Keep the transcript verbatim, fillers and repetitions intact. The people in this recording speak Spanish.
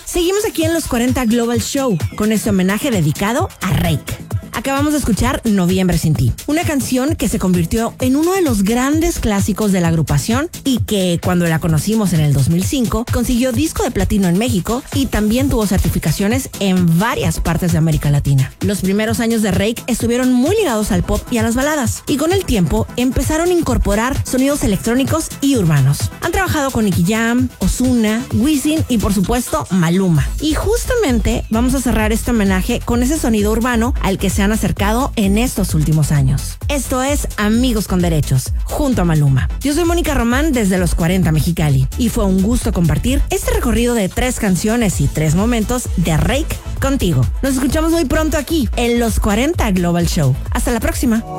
Seguimos aquí en los cuarenta Global Show con este homenaje dedicado a Reik. Acabamos de escuchar Noviembre sin ti, una canción que se convirtió en uno de los grandes clásicos de la agrupación y que cuando la conocimos en el dos mil cinco consiguió disco de platino en México y también tuvo certificaciones en varias partes de América Latina. Los primeros años de Reik estuvieron muy ligados al pop y a las baladas y con el tiempo empezaron a incorporar sonidos electrónicos y urbanos. Han trabajado con Nicky Jam, Ozuna, Wisin y por supuesto Maluma. Y justamente vamos a cerrar este homenaje con ese sonido urbano al que se han acercado en estos últimos años. Esto es Amigos con Derechos, junto a Maluma. Yo soy Mónica Román desde Los cuarenta Mexicali y fue un gusto compartir este recorrido de tres canciones y tres momentos de Reik contigo. Nos escuchamos muy pronto aquí en Los cuarenta Global Show. Hasta la próxima.